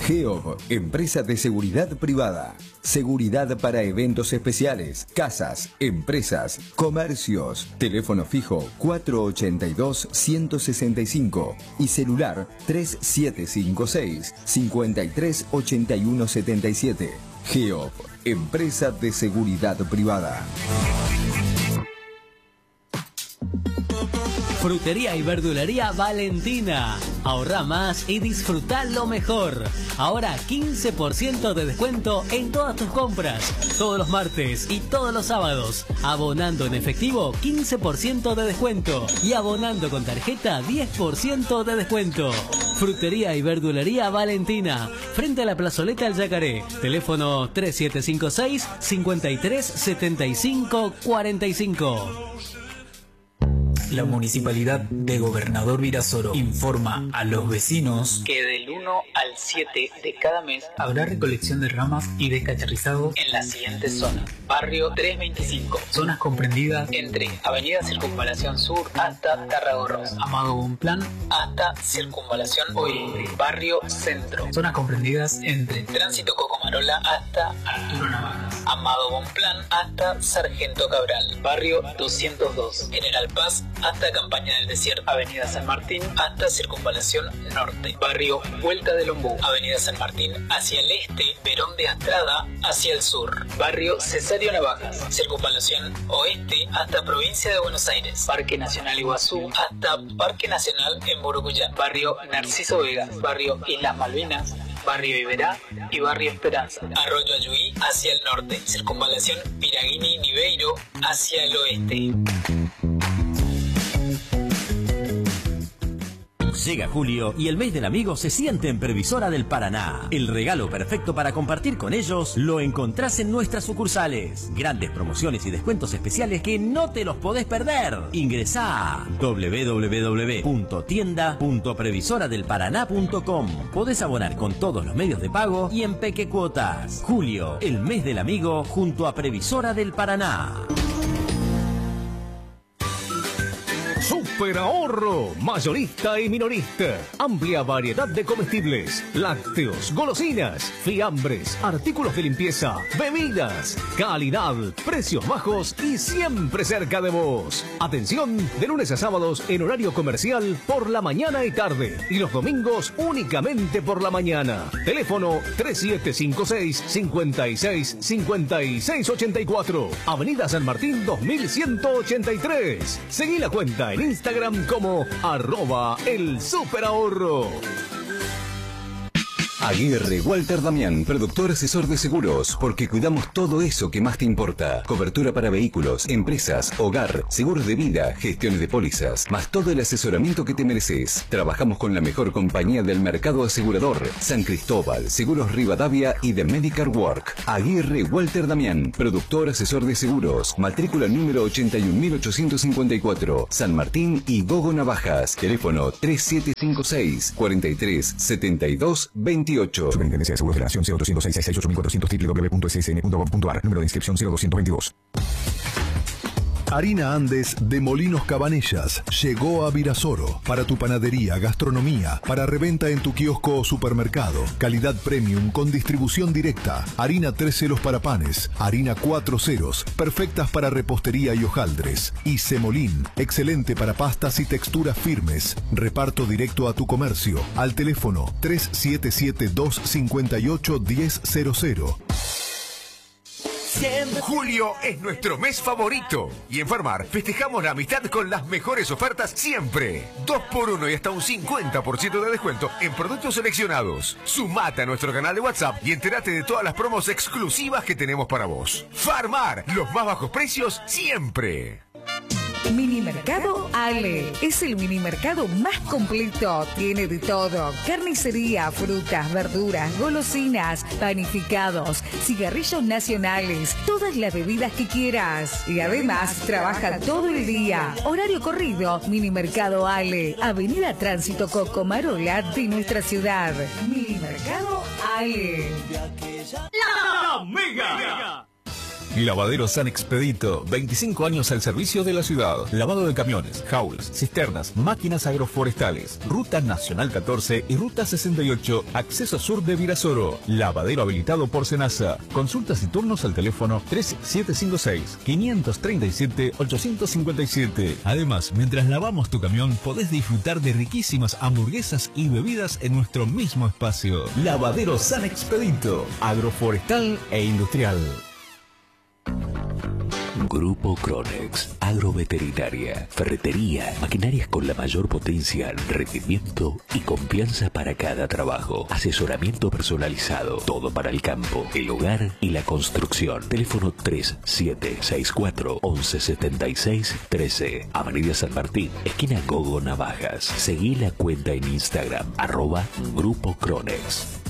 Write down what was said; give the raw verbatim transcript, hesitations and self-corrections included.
GEOB, empresa de seguridad privada. Seguridad para eventos especiales, casas, empresas, comercios. Teléfono fijo cuatro ochenta y dos, ciento sesenta y cinco y celular tres siete cinco seis, cincuenta y tres ochenta y uno setenta y siete. GEOB, empresa de seguridad privada. Frutería y verdulería Valentina. Ahorra más y disfruta lo mejor. Ahora quince por ciento de descuento en todas tus compras. Todos los martes y todos los sábados. Abonando en efectivo, quince por ciento de descuento. Y abonando con tarjeta, diez por ciento de descuento. Frutería y verdulería Valentina. Frente a la plazoleta El Yacaré. Teléfono tres siete cinco seis, cincuenta y tres setenta y cinco cuarenta y cinco. La Municipalidad de Gobernador Virasoro informa a los vecinos que del uno al siete de cada mes habrá recolección de ramas y descacharrizado en las siguientes zonas. Barrio trescientos veinticinco, zonas comprendidas entre Avenida Circunvalación Sur hasta Tarragorros, Amado Bonplan hasta Circunvalación Oeste, Barrio Centro, zonas comprendidas entre Tránsito Cocomarola hasta Arturo Navajas, Amado Bonplan hasta Sargento Cabral, Barrio doscientos dos, General Paz hasta Campaña del Desierto, Avenida San Martín hasta Circunvalación Norte, Barrio Vuelta del Ombú, Avenida San Martín hacia el este, Perón de Astrada hacia el sur, Barrio Cesario Navajas, Circunvalación Oeste hasta Provincia de Buenos Aires, Parque Nacional Iguazú hasta Parque Nacional en Burucuyá, Barrio Narciso Vega, Barrio Islas Malvinas, Barrio Iberá y Barrio Esperanza, Arroyo Ayuí hacia el norte, Circunvalación Piraguini Niveiro hacia el oeste. Llega julio y el mes del amigo se siente en Previsora del Paraná. El regalo perfecto para compartir con ellos lo encontrás en nuestras sucursales. Grandes promociones y descuentos especiales que no te los podés perder. Ingresá a doble u doble u doble u punto tienda punto previsora del paraná punto com. Podés abonar con todos los medios de pago y en peque cuotas. Julio, el mes del amigo junto a Previsora del Paraná. Super ahorro, mayorista y minorista. Amplia variedad de comestibles, lácteos, golosinas, fiambres, artículos de limpieza, bebidas, calidad, precios bajos y siempre cerca de vos. Atención, de lunes a sábados en horario comercial por la mañana y tarde. Y los domingos únicamente por la mañana. Teléfono tres siete cinco seis, cincuenta y seis, cincuenta y seis ochenta y cuatro. Avenida San Martín dos mil ciento ochenta y tres. Seguí la cuenta en Instagram como arroba el superahorro. Aguirre Walter Damián, productor asesor de seguros, porque cuidamos todo eso que más te importa. Cobertura para vehículos, empresas, hogar, seguros de vida, gestiones de pólizas, más todo el asesoramiento que te mereces. Trabajamos con la mejor compañía del mercado asegurador, San Cristóbal, Seguros Rivadavia y The Medical Work. Aguirre Walter Damián, productor asesor de seguros, matrícula número ochenta y uno mil ochocientos cincuenta y cuatro, San Martín y Gogo Navajas. Teléfono tres siete cinco seis, cuarenta y tres, setenta y dos, veintiocho. Superintendencia de Seguros de la Nación cero ochocientos seis, sesenta y ocho mil cuatrocientos doble u doble u doble u punto s s n punto gov punto a r. Número de inscripción cero doscientos veintidós. Harina Andes de Molinos Cabanillas llegó a Virasoro para tu panadería, gastronomía, para reventa en tu kiosco o supermercado. Calidad premium con distribución directa. Harina tres ceros para panes, harina cuatro ceros, perfectas para repostería y hojaldres. Y Semolín, excelente para pastas y texturas firmes. Reparto directo a tu comercio al teléfono tres siete siete, dos cinco ocho, uno cero cero cero. Julio es nuestro mes favorito y en Farmar festejamos la amistad con las mejores ofertas siempre. dos por uno y hasta un cincuenta por ciento de descuento en productos seleccionados. Sumate a nuestro canal de WhatsApp y entérate de todas las promos exclusivas que tenemos para vos. Farmar, los más bajos precios siempre. Minimercado Ale es el minimercado más completo. Tiene de todo: carnicería, frutas, verduras, golosinas, panificados, cigarrillos nacionales, todas las bebidas que quieras. Y además trabaja todo el día. Horario corrido. Minimercado Ale, Avenida Tránsito Cocomarola de nuestra ciudad. Minimercado Ale. La Mega. Lavadero San Expedito, veinticinco años al servicio de la ciudad. Lavado de camiones, jaulas, cisternas, máquinas agroforestales. Ruta Nacional catorce y Ruta sesenta y ocho, acceso sur de Virasoro. Lavadero habilitado por Senasa. Consultas y turnos al teléfono tres siete cinco seis, cinco tres siete, ocho cinco siete. Además, mientras lavamos tu camión, podés disfrutar de riquísimas hamburguesas y bebidas en nuestro mismo espacio. Lavadero San Expedito, agroforestal e industrial. Grupo Cronex, agroveterinaria, ferretería, maquinarias con la mayor potencia, rendimiento y confianza para cada trabajo. Asesoramiento personalizado, todo para el campo, el hogar y la construcción. Teléfono tres siete seis cuatro, once setenta y seis, trece. Avenida San Martín, esquina Gogo Navajas. Seguí la cuenta en Instagram, arroba Grupo Cronex.